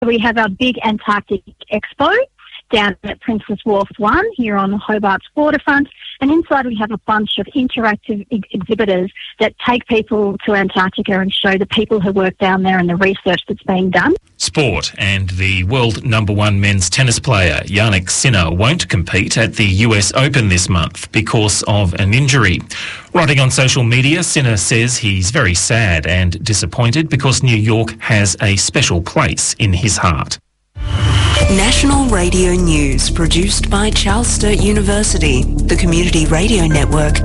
We have our big Antarctic Expo down at Princess Wharf 1 here on Hobart's waterfront. And inside we have a bunch of interactive exhibitors that take people to Antarctica and show the people who work down there and the research that's being done. Sport, and the world number one men's tennis player Jannik Sinner won't compete at the US Open this month because of an injury. Writing on social media, Sinner says he's very sad and disappointed because New York has a special place in his heart. National Radio News, produced by Charles Sturt University, the Community Radio Network.